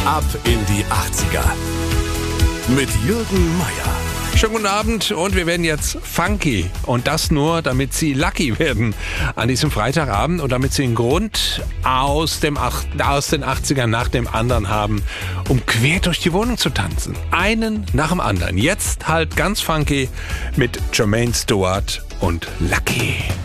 Ab in die 80er mit Jürgen Meier. Schönen guten Abend und wir werden jetzt funky und das nur, damit Sie lucky werden an diesem Freitagabend und damit Sie einen Grund aus den 80ern nach dem anderen haben, um quer durch die Wohnung zu tanzen. Einen nach dem anderen. Jetzt halt ganz funky mit Jermaine Stewart und Lucky.